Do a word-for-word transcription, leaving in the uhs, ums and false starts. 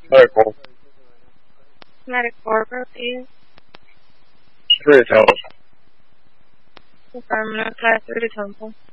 Medical. Medic Barbara, please. Three Temple. Affirmative, class three to Temple.